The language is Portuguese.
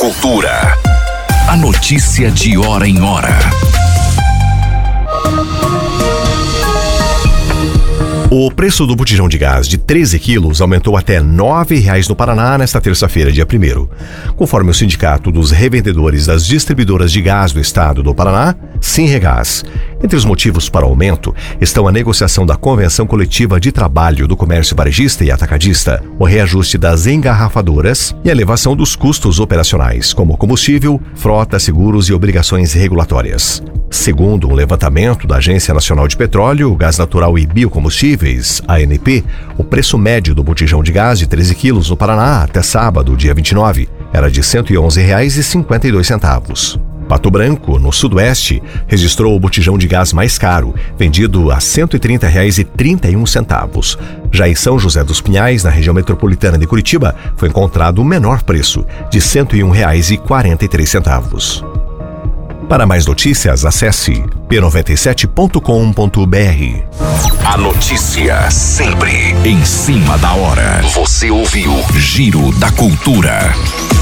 Cultura. A notícia de hora em hora. O preço do botijão de gás de 13 quilos aumentou até R$ 9,00 no Paraná nesta terça-feira, dia 1º. Conforme o Sindicato dos Revendedores das Distribuidoras de Gás do Estado do Paraná, Sinregás. Entre os motivos para o aumento estão a negociação da Convenção Coletiva de Trabalho do Comércio Varejista e Atacadista, o reajuste das engarrafadoras e a elevação dos custos operacionais, como combustível, frota, seguros e obrigações regulatórias. Segundo um levantamento da Agência Nacional de Petróleo, Gás Natural e Biocombustíveis, ANP, o preço médio do botijão de gás de 13 quilos no Paraná até sábado, dia 29, era de R$ 111,52. Pato Branco, no Sudoeste, registrou o botijão de gás mais caro, vendido a R$ 130,31. Já em São José dos Pinhais, na região metropolitana de Curitiba, foi encontrado o menor preço, de R$ 101,43. Para mais notícias, acesse p97.com.br. A notícia sempre em cima da hora. Você ouviu Giro da Cultura.